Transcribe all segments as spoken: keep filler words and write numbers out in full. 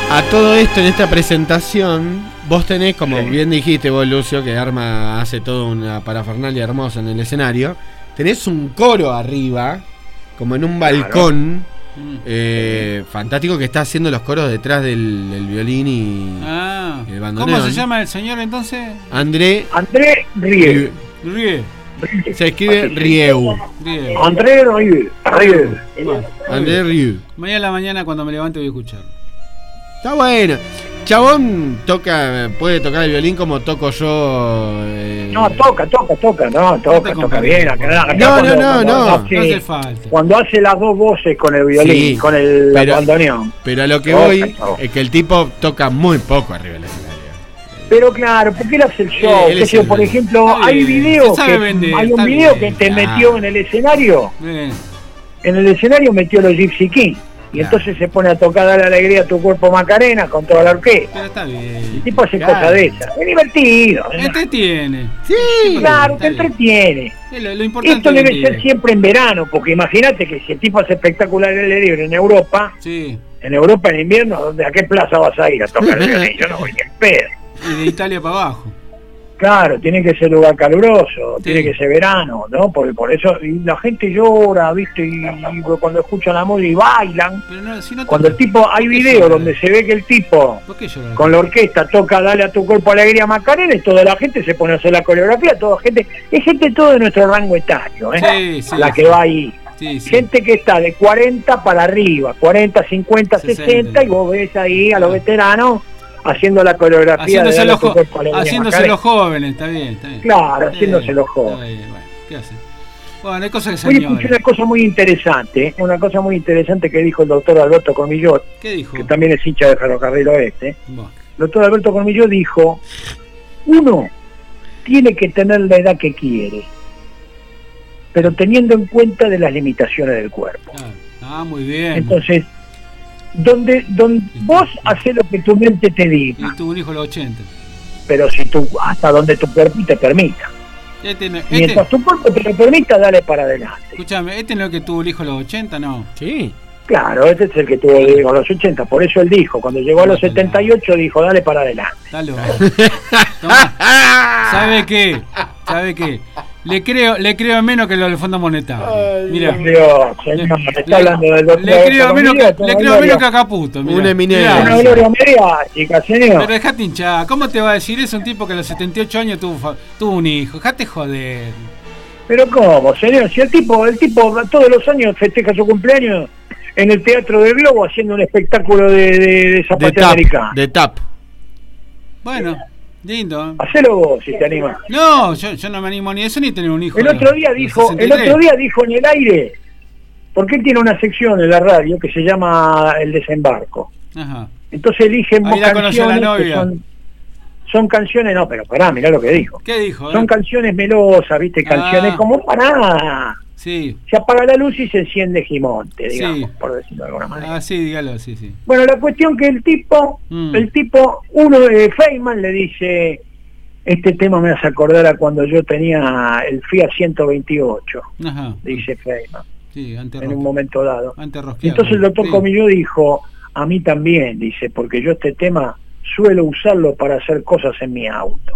A todo esto, en esta presentación, vos tenés, como sí. bien dijiste vos, Lucio, que arma, hace toda una parafernalia hermosa en el escenario. Tenés un coro arriba, como en un balcón, claro. eh, sí. fantástico, que está haciendo los coros detrás del, del violín y ah, el bandoneón. ¿Cómo se llama el señor entonces? André André Rieu. Rieu. Se escribe Rieu. Rieu. André Rieu. Rieu. André Rieu. Mañana a la mañana cuando me levante voy a escuchar. Está bueno. Chabón toca, puede tocar el violín como toco yo. Eh... No, toca, toca, toca, no, toca, no toca bien. Acá, acá no, cuando, no, no, no. Hace, no hace falta. Cuando hace las dos voces con el violín, sí, con el pero, bandoneón. Pero a lo que toca, voy chabón. Es que el tipo toca muy poco arriba del escenario. Pero claro, porque él hace el show. Eh, yo, por ejemplo, hay videos que, vender, hay un video bien, que te claro. metió en el escenario. Bien. En el escenario metió los Gypsy King. Y claro. entonces se pone a tocar Dale Alegría a tu cuerpo Macarena con toda la orquesta. Pero está bien. El tipo hace claro. cosas de esas. Es divertido. ¿no? Entretiene. Sí, claro, te entretiene. Lo, lo importante Esto debe ser siempre en verano, porque imagínate que si el tipo hace espectacular el aire libre en Europa, sí. en Europa en invierno, ¿a qué plaza vas a ir a tocar el violín? Yo no voy ni en pedo. Y de Italia para abajo. Claro, tiene que ser lugar caluroso, sí. tiene que ser verano, ¿no? Por, por eso y la gente llora, ¿viste? Y, y cuando escuchan la música y bailan. Pero no, si no cuando el tipo, hay videos donde se ve que el tipo con la orquesta toca Dale a tu cuerpo alegría Macarena y toda la gente se pone a hacer la coreografía, toda gente, es gente todo de nuestro rango etario, ¿eh? Sí, sí, la que sí. va ahí. Sí, sí. Gente que está de cuarenta para arriba, cuarenta, cincuenta, sesenta, y vos ves ahí a los veteranos haciendo la coreografía haciéndose, de los, jo haciéndose los jóvenes, está bien, está bien. Claro, haciéndose los jóvenes. Bueno, ¿qué hacen? Bueno, hay cosas que se Hoy escuché una cosa muy interesante, una cosa muy interesante que dijo el doctor Alberto Cormillot, ¿qué dijo? Que también es hincha de Ferrocarril Oeste. Bueno. El doctor Alberto Cormillot dijo, uno tiene que tener la edad que quiere, pero teniendo en cuenta de las limitaciones del cuerpo. Ah, ah muy bien. Entonces, donde, donde vos haces lo que tu mente te diga. Y tuvo un hijo a los ochenta. Pero si tú, hasta donde tu cuerpo te permita. Este no, este... Mientras tu cuerpo te lo permita, dale para adelante. Escúchame, ¿este no es el que tuvo el hijo a los ochenta, no? Sí. Claro, este es el que tuvo el hijo a los ochenta. Por eso él dijo, cuando llegó a los setenta y ocho, dijo, dale para adelante. Dale, ¿sabe qué? ¿Sabe qué? Le creo, le creo menos que lo del Fondo Monetario. Mira, Dios, señor, le, está hablando del doctor. Le creo menos que, le creo menos que a Caputo. Mirá. Una eminencia. Una gloria mediática, señor. Pero dejate hinchar. ¿Cómo te va a decir eso un tipo que a los setenta y ocho años tuvo, tuvo un hijo? Dejate joder. Pero cómo, señor, si el tipo, el tipo todos los años festeja su cumpleaños en el Teatro del Globo haciendo un espectáculo de, de, de zapatilla americana. De tap. Bueno. Lindo. Hacelo vos si te animas. No, yo, yo no me animo ni eso ni tener un hijo. El otro día dijo, el otro día dijo en el aire, porque él tiene una sección en la radio que se llama El Desembarco. Ajá. Entonces eligen Ahí la canciones la que son, son canciones, no, pero pará, mirá lo que dijo. ¿Qué dijo? Son eh? canciones melosas, viste, canciones ah. como pará. Sí. Se apaga la luz y se enciende Gimonte, digamos, sí. por decirlo de alguna manera. Ah, sí, dígalo, sí, sí. Bueno, la cuestión que el tipo, mm. el tipo, uno de Feynman le dice, este tema me hace acordar a cuando yo tenía el Fiat ciento veintiocho, Ajá. dice Feynman, sí, en un momento dado. Y entonces el doctor sí. Comilló dijo, a mí también, dice, porque yo este tema suelo usarlo para hacer cosas en mi auto.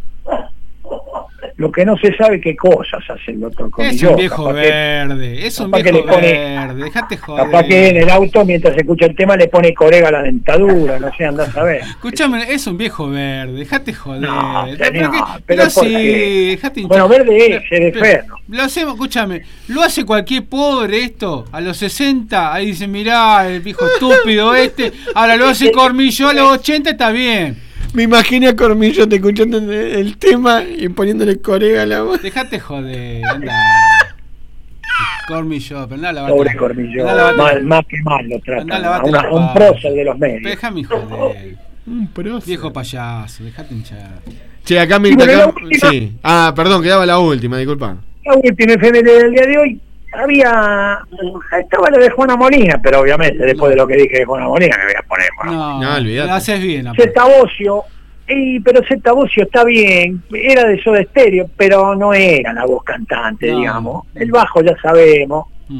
Lo que no se sabe qué cosas hace el doctor Comilló. Es un viejo verde, que, es un viejo verde, dejate joder. Capaz que en el auto, mientras escucha el tema, le pone corega a la dentadura, no sé, andás a ver. Escúchame, es un viejo verde, dejate joder. No, pero, pero, que, pero, pero sí, dejate hinchar. Bueno, verde es, es de ferno. Lo hacemos, escúchame, lo hace cualquier pobre esto, a los sesenta, ahí dicen, mirá, el viejo estúpido este, ahora lo hace Cormilló a los ochenta, está bien. Me imagino a Cormillo te escuchando el tema y poniéndole corega a la voz. Dejate joder, anda. Cormillo, pero nada, pobre Cormillo, mal, más que mal lo trata. Una, un prócer de los medios. Déjame joder. Un prócer. Viejo payaso, dejate hinchar. Che, acá me. Acá, sí. Ah, perdón, quedaba la última, disculpa. La última efeméride del día de hoy. Había. Estaba lo de Juana Molina, pero obviamente después no. de lo que dije de Juana Molina me voy a poner. No, no olvidate. Lo haces bien. Zeta Bosio, y, pero Zeta Bosio está bien, era de Soda Stereo, pero no era la voz cantante, no, digamos. El bajo ya sabemos. Mm.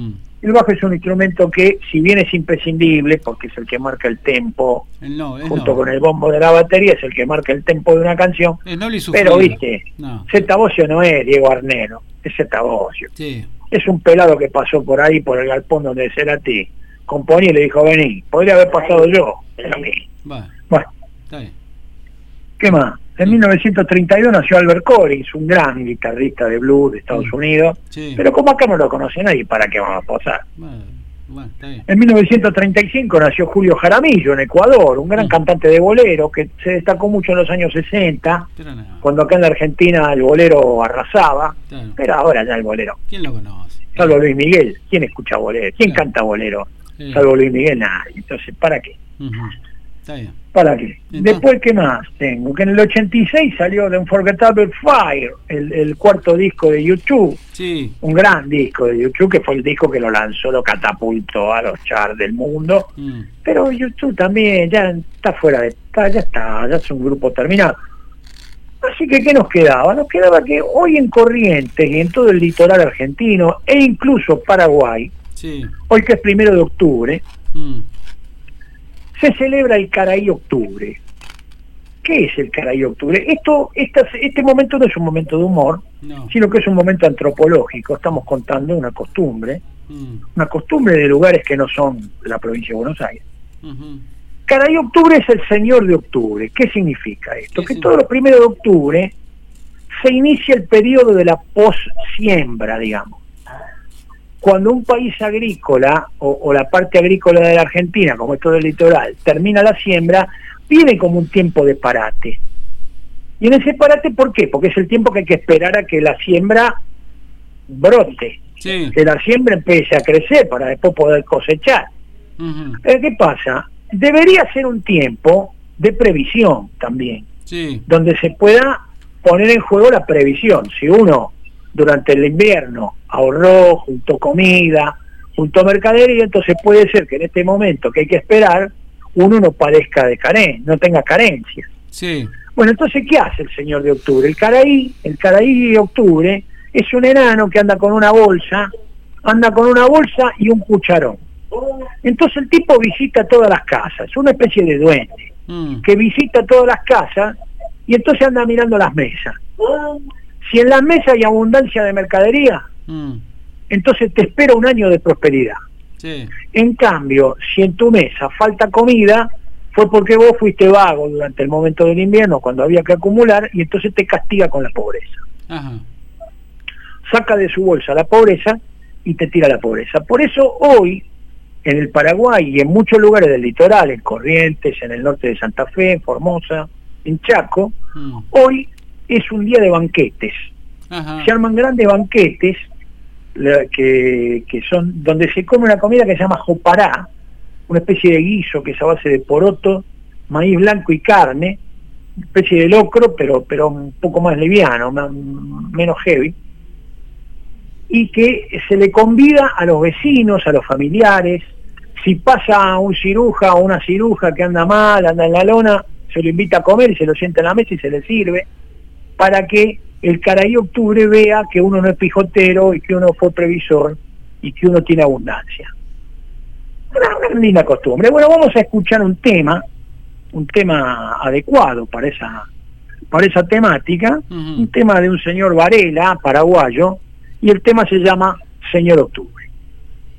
El bajo es un instrumento que, si bien es imprescindible, porque es el que marca el tempo, el no, el junto no. con el bombo de la batería, es el que marca el tempo de una canción, no pero viste, no. Zeta Bosio no es Diego Arnero, es Zeta Bosio. Sí. Es un pelado que pasó por ahí, por el galpón donde Cerati componía y le dijo, vení, podría haber pasado yo, pero a mí. Va. Bueno, está bien. ¿Qué más? En mil novecientos treinta y dos nació Albert Collins, un gran guitarrista de blues de Estados sí. Unidos, sí. pero como acá no lo conoce nadie, ¿para qué vamos a posar? Bueno, bueno, está bien. En mil novecientos treinta y cinco nació Julio Jaramillo en Ecuador, un gran sí. cantante de bolero que se destacó mucho en los años sesenta, no. cuando acá en la Argentina el bolero arrasaba, claro. pero ahora ya el bolero. ¿Quién lo conoce? Salvo Luis Miguel, ¿quién escucha bolero? ¿Quién claro. canta bolero? Sí. Salvo Luis Miguel, nadie. Entonces, ¿para qué? Uh-huh. Está bien. ¿Para qué? Entonces, después, ¿qué más tengo? Que en el ochenta y seis salió The Unforgettable Fire, el, el cuarto disco de YouTube. Sí. Un gran disco de YouTube, que fue el disco que lo lanzó, lo catapultó a los charts del mundo. Mm. Pero YouTube también ya está fuera de... Está, ya está, ya es un grupo terminado. Así que, ¿qué nos quedaba? Nos quedaba que hoy en Corrientes y en todo el litoral argentino, e incluso Paraguay, sí. hoy que es primero de octubre, mm. se celebra el Caraí Octubre. ¿Qué es el Caraí Octubre? Esto, esta, este momento no es un momento de humor, no. sino que es un momento antropológico. Estamos contando una costumbre, mm. una costumbre de lugares que no son la provincia de Buenos Aires. Uh-huh. Caraí Octubre es el señor de octubre. ¿Qué significa esto? Que todos los primeros de octubre se inicia el periodo de la post-siembra, digamos. Cuando un país agrícola, o, o la parte agrícola de la Argentina, como es todo el litoral, termina la siembra, viene como un tiempo de parate. Y en ese parate, ¿por qué? Porque es el tiempo que hay que esperar a que la siembra brote, sí. que la siembra empiece a crecer para después poder cosechar. Uh-huh. Pero ¿qué pasa? Debería ser un tiempo de previsión también, sí. donde se pueda poner en juego la previsión. Si uno durante el invierno ahorró, juntó comida, juntó mercadería, entonces puede ser que en este momento que hay que esperar, uno no padezca de carencia, no tenga carencias. Sí. Bueno, entonces, ¿qué hace el señor de octubre? El Caraí, el Caraí de octubre es un enano que anda con una bolsa, anda con una bolsa y un cucharón. Entonces el tipo visita todas las casas, es una especie de duende, mm. que visita todas las casas y entonces anda mirando las mesas. Si en las mesas hay abundancia de mercadería, mm. entonces te espera un año de prosperidad. Sí. En cambio, si en tu mesa falta comida, fue porque vos fuiste vago durante el momento del invierno, cuando había que acumular, y entonces te castiga con la pobreza. Ajá. Saca de su bolsa la pobreza y te tira la pobreza. Por eso hoy, en el Paraguay y en muchos lugares del litoral, en Corrientes, en el norte de Santa Fe, en Formosa, en Chaco, mm. hoy es un día de banquetes. Ajá. Se arman grandes banquetes la, que, que son donde se come una comida que se llama jopará, una especie de guiso que es a base de poroto, maíz blanco y carne, una especie de locro, pero, pero un poco más liviano, más, menos heavy, y que se le convida a los vecinos, a los familiares. Si pasa un ciruja o una ciruja que anda mal, anda en la lona, se lo invita a comer y se lo sienta en la mesa y se le sirve, para que el Caraí Octubre vea que uno no es pijotero y que uno fue previsor y que uno tiene abundancia. Una, una linda costumbre. Bueno, vamos a escuchar un tema, un tema adecuado para esa, para esa temática, uh-huh. un tema de un señor Varela, paraguayo, y el tema se llama Señor Octubre.